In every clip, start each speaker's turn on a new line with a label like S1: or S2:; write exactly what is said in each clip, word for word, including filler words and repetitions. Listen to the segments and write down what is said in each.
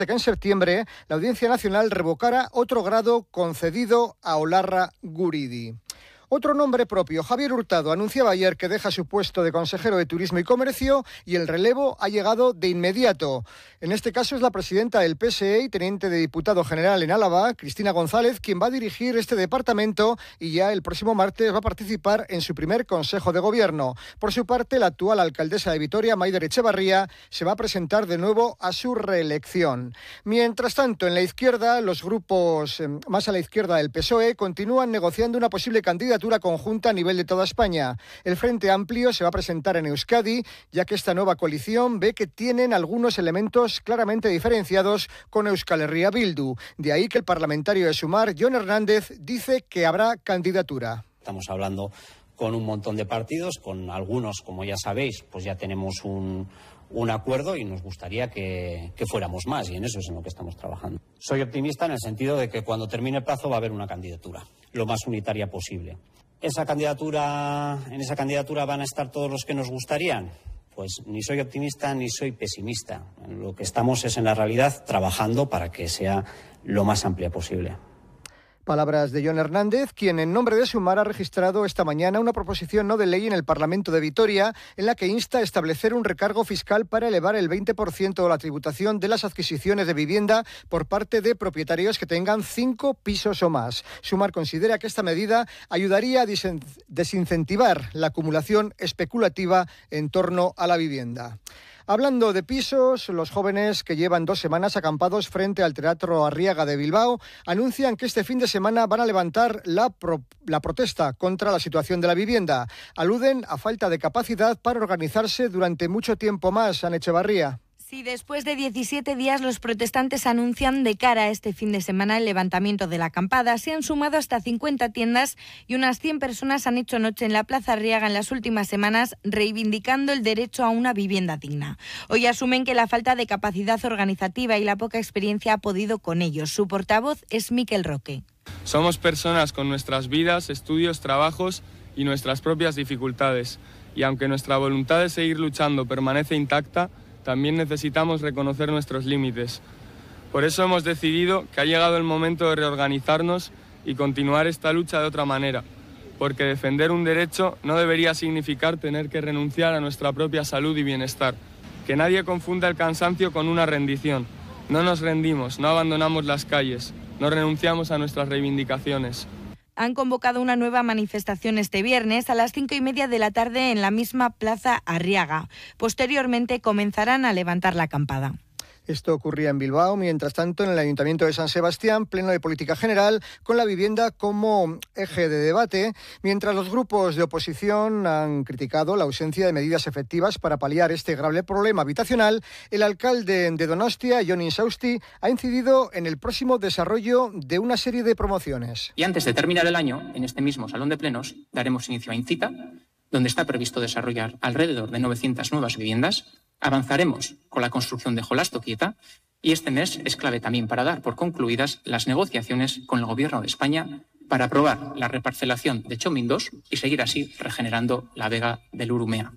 S1: que en septiembre la Audiencia Nacional revocara otro grado concedido a Olarra Guridi. Otro nombre propio, Javier Hurtado, anunciaba ayer que deja su puesto de consejero de Turismo y Comercio y el relevo ha llegado de inmediato. En este caso es la presidenta del P S E y teniente de diputado general en Álava, Cristina González, quien va a dirigir este departamento y ya el próximo martes va a participar en su primer Consejo de Gobierno. Por su parte, la actual alcaldesa de Vitoria, Maider Echevarría, se va a presentar de nuevo a su reelección. Mientras tanto, en la izquierda, los grupos eh, más a la izquierda del P S O E continúan negociando una posible candidatura conjunta a nivel de toda España. El Frente Amplio se va a presentar en Euskadi, ya que esta nueva coalición ve que tienen algunos elementos claramente diferenciados con Euskal Herria Bildu. De ahí que el parlamentario de Sumar, Jon Hernández, dice que habrá candidatura.
S2: Estamos hablando con un montón de partidos, con algunos, como ya sabéis, pues ya tenemos un, un acuerdo y nos gustaría que, que fuéramos más, y en eso es en lo que estamos trabajando. Soy optimista en el sentido de que cuando termine el plazo va a haber una candidatura, lo más unitaria posible. ¿Esa candidatura, en esa candidatura van a estar todos los que nos gustarían? Pues ni soy optimista ni soy pesimista. Lo que estamos es en la realidad trabajando para que sea lo más amplia posible.
S1: Palabras de Jon Hernández, quien en nombre de Sumar ha registrado esta mañana una proposición no de ley en el Parlamento de Vitoria en la que insta a establecer un recargo fiscal para elevar el veinte por ciento de la tributación de las adquisiciones de vivienda por parte de propietarios que tengan cinco pisos o más. Sumar considera que esta medida ayudaría a desincentivar la acumulación especulativa en torno a la vivienda. Hablando de pisos, los jóvenes que llevan dos semanas acampados frente al Teatro Arriaga de Bilbao anuncian que este fin de semana van a levantar la, pro, la protesta contra la situación de la vivienda. Aluden a falta de capacidad para organizarse durante mucho tiempo más, Ana Echevarría.
S3: Sí, después de diecisiete días los protestantes anuncian de cara a este fin de semana el levantamiento de la acampada. Se han sumado hasta cincuenta tiendas y unas cien personas han hecho noche en la Plaza Arriaga en las últimas semanas reivindicando el derecho a una vivienda digna. Hoy asumen que la falta de capacidad organizativa y la poca experiencia ha podido con ellos. Su portavoz es Miquel Roque.
S4: Somos personas con nuestras vidas, estudios, trabajos y nuestras propias dificultades. Y aunque nuestra voluntad de seguir luchando permanece intacta, también necesitamos reconocer nuestros límites. Por eso hemos decidido que ha llegado el momento de reorganizarnos y continuar esta lucha de otra manera, porque defender un derecho no debería significar tener que renunciar a nuestra propia salud y bienestar. Que nadie confunda el cansancio con una rendición. No nos rendimos, no abandonamos las calles, no renunciamos a nuestras reivindicaciones.
S3: Han convocado una nueva manifestación este viernes a las cinco y media de la tarde en la misma Plaza Arriaga. Posteriormente comenzarán a levantar la acampada.
S1: Esto ocurría en Bilbao. Mientras tanto, en el Ayuntamiento de San Sebastián, pleno de política general, con la vivienda como eje de debate, mientras los grupos de oposición han criticado la ausencia de medidas efectivas para paliar este grave problema habitacional, el alcalde de Donostia, Jon Insausti, ha incidido en el próximo desarrollo de una serie de promociones.
S5: Y antes de terminar el año, en este mismo salón de plenos, daremos inicio a Incita, donde está previsto desarrollar alrededor de novecientas nuevas viviendas. Avanzaremos con la construcción de Jolasto Quieta y este mes es clave también para dar por concluidas las negociaciones con el Gobierno de España para aprobar la reparcelación de Chomin dos y seguir así regenerando la vega del Urumea.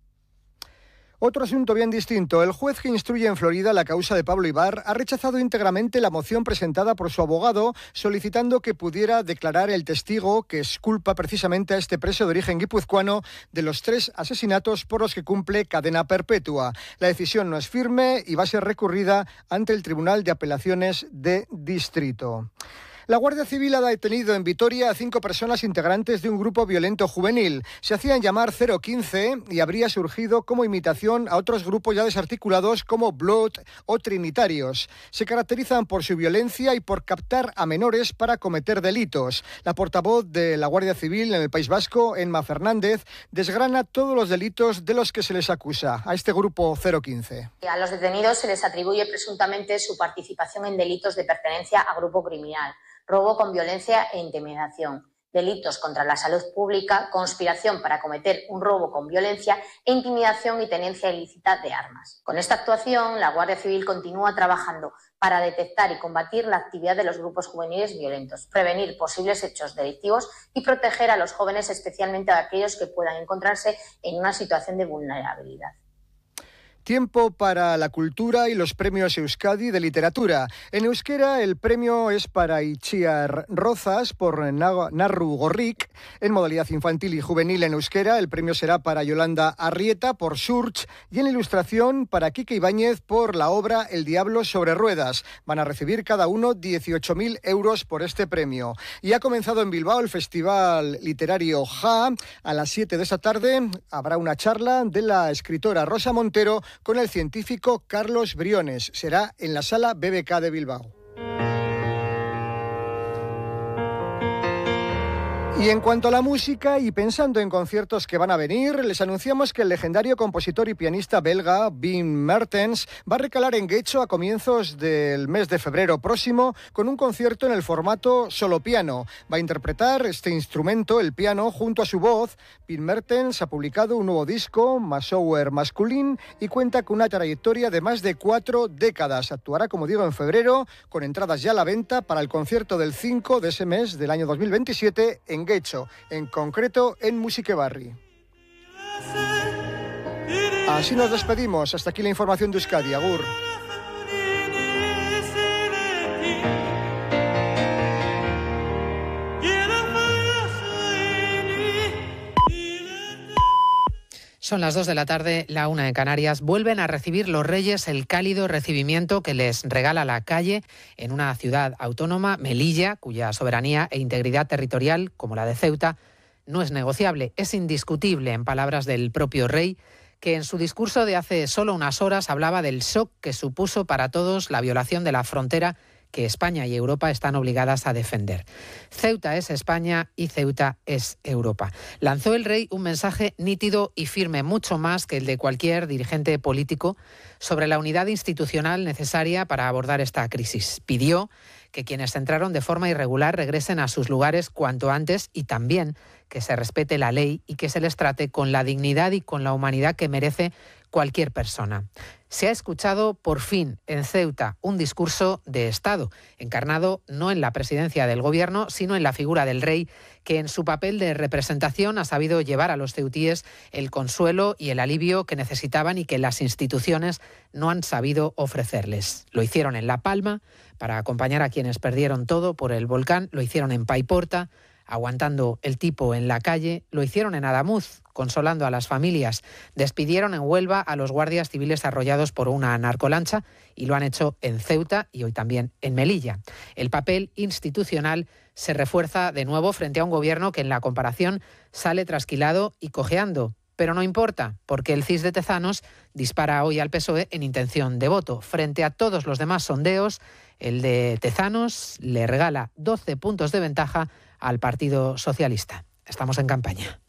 S1: Otro asunto bien distinto. El juez que instruye en Florida la causa de Pablo Ibar ha rechazado íntegramente la moción presentada por su abogado solicitando que pudiera declarar el testigo que exculpa precisamente a este preso de origen guipuzcoano de los tres asesinatos por los que cumple cadena perpetua. La decisión no es firme y va a ser recurrida ante el Tribunal de Apelaciones de Distrito. La Guardia Civil ha detenido en Vitoria a cinco personas integrantes de un grupo violento juvenil. Se hacían llamar cero quince y habría surgido como imitación a otros grupos ya desarticulados como Blood o Trinitarios. Se caracterizan por su violencia y por captar a menores para cometer delitos. La portavoz de la Guardia Civil en el País Vasco, Emma Fernández, desgrana todos los delitos de los que se les acusa a este grupo cero quince.
S6: A los detenidos se les atribuye presuntamente su participación en delitos de pertenencia a grupo criminal, robo con violencia e intimidación, delitos contra la salud pública, conspiración para cometer un robo con violencia e intimidación y tenencia ilícita de armas. Con esta actuación, la Guardia Civil continúa trabajando para detectar y combatir la actividad de los grupos juveniles violentos, prevenir posibles hechos delictivos y proteger a los jóvenes, especialmente a aquellos que puedan encontrarse en una situación de vulnerabilidad.
S1: Tiempo para la cultura y los premios Euskadi de literatura. En euskera el premio es para Itziar Rozas por Narru Gorrik. En modalidad infantil y juvenil en euskera el premio será para Yolanda Arrieta por Surch y en ilustración para Quique Ibáñez por la obra El diablo sobre ruedas. Van a recibir cada uno dieciocho mil euros por este premio. Y ha comenzado en Bilbao el Festival Literario Ja. A las siete de esta tarde habrá una charla de la escritora Rosa Montero con el científico Carlos Briones. Será en la Sala B B K de Bilbao. Y en cuanto a la música, y pensando en conciertos que van a venir, les anunciamos que el legendario compositor y pianista belga Wim Mertens va a recalar en Getxo a comienzos del mes de febrero próximo con un concierto en el formato solo piano. Va a interpretar este instrumento, el piano, junto a su voz. Wim Mertens ha publicado un nuevo disco, Masauer Masculin, y cuenta con una trayectoria de más de cuatro décadas. Actuará, como digo, en febrero, con entradas ya a la venta para el concierto del cinco de ese mes del año dos mil veintisiete en Getxo, en concreto en Musikebarri. Así nos despedimos. Hasta aquí la información de Euskadi. Agur.
S7: Son las dos de la tarde, la una en Canarias. Vuelven a recibir los Reyes el cálido recibimiento que les regala la calle en una ciudad autónoma, Melilla, cuya soberanía e integridad territorial, como la de Ceuta, no es negociable, es indiscutible, en palabras del propio rey, que en su discurso de hace solo unas horas hablaba del shock que supuso para todos la violación de la frontera que España y Europa están obligadas a defender. Ceuta es España y Ceuta es Europa. Lanzó el rey un mensaje nítido y firme, mucho más que el de cualquier dirigente político, sobre la unidad institucional necesaria para abordar esta crisis. Pidió que quienes entraron de forma irregular regresen a sus lugares cuanto antes y también que se respete la ley y que se les trate con la dignidad y con la humanidad que merece cualquier persona. Se ha escuchado por fin en Ceuta un discurso de Estado, encarnado no en la presidencia del gobierno, sino en la figura del rey, que en su papel de representación ha sabido llevar a los ceutíes el consuelo y el alivio que necesitaban y que las instituciones no han sabido ofrecerles. Lo hicieron en La Palma, para acompañar a quienes perdieron todo por el volcán, lo hicieron en Paiporta, aguantando el tipo en la calle, lo hicieron en Adamuz, consolando a las familias, despidieron en Huelva a los guardias civiles arrollados por una narcolancha y lo han hecho en Ceuta y hoy también en Melilla. El papel institucional se refuerza de nuevo frente a un gobierno que en la comparación sale trasquilado y cojeando. Pero no importa, porque el C I S de Tezanos dispara hoy al P S O E en intención de voto. Frente a todos los demás sondeos, el de Tezanos le regala doce puntos de ventaja al Partido Socialista. Estamos en campaña.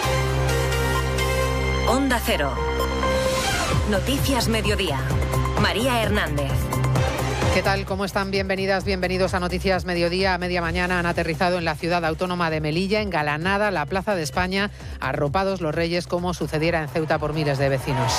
S8: Onda Cero. Noticias Mediodía. María Hernández.
S7: ¿Qué tal? ¿Cómo están? Bienvenidas, bienvenidos a Noticias Mediodía. A media mañana han aterrizado en la ciudad autónoma de Melilla, engalanada la Plaza de España, arropados los Reyes como sucediera en Ceuta por miles de vecinos.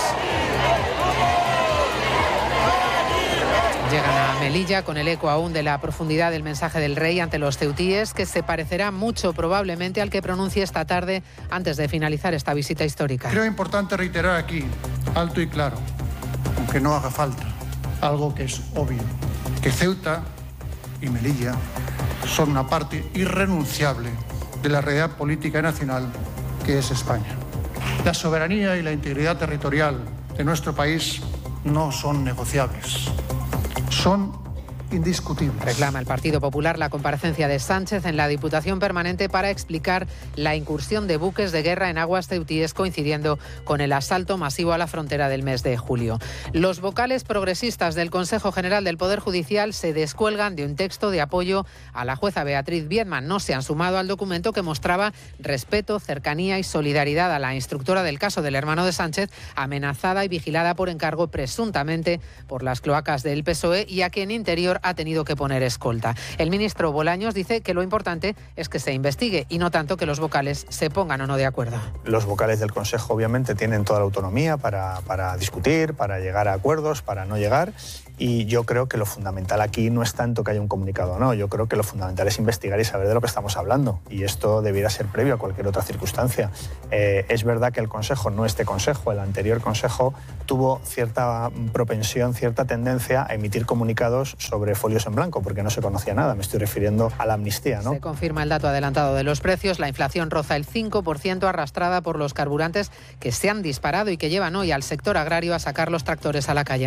S7: Llegan a Melilla con el eco aún de la profundidad del mensaje del rey ante los ceutíes, que se parecerá mucho probablemente al que pronuncie esta tarde antes de finalizar esta visita histórica.
S9: Creo importante reiterar aquí, alto y claro, aunque no haga falta, algo que es obvio, que Ceuta y Melilla son una parte irrenunciable de la realidad política nacional que es España. La soberanía y la integridad territorial de nuestro país no son negociables. Son indiscutibles.
S7: Reclama el Partido Popular la comparecencia de Sánchez en la Diputación Permanente para explicar la incursión de buques de guerra en aguas ceutíes coincidiendo con el asalto masivo a la frontera del mes de julio. Los vocales progresistas del Consejo General del Poder Judicial se descuelgan de un texto de apoyo a la jueza Beatriz Biedma. No se han sumado al documento que mostraba respeto, cercanía y solidaridad a la instructora del caso del hermano de Sánchez, amenazada y vigilada por encargo presuntamente por las cloacas del P S O E y a quien Interior ha tenido que poner escolta. El ministro Bolaños dice que lo importante es que se investigue y no tanto que los vocales se pongan o no de acuerdo.
S10: Los vocales del Consejo obviamente tienen toda la autonomía para, para discutir, para llegar a acuerdos, para no llegar, Y yo creo que lo fundamental aquí no es tanto que haya un comunicado o no, yo creo que lo fundamental es investigar y saber de lo que estamos hablando. Y esto debiera ser previo a cualquier otra circunstancia. Eh, es verdad que el Consejo, no este Consejo, el anterior Consejo, tuvo cierta propensión, cierta tendencia a emitir comunicados sobre folios en blanco, porque no se conocía nada. Me estoy refiriendo a la amnistía, ¿no?
S7: Se confirma el dato adelantado de los precios. La inflación roza el cinco por ciento, arrastrada por los carburantes que se han disparado y que llevan hoy al sector agrario a sacar los tractores a la calle.